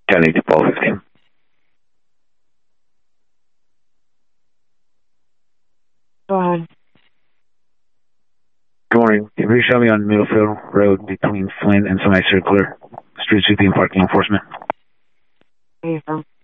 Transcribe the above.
1080 Paul 15. Go ahead. Good morning. Can you show me on Middlefield Road between Flint and Semicircular? Street sweeping and parking enforcement. Where are you from?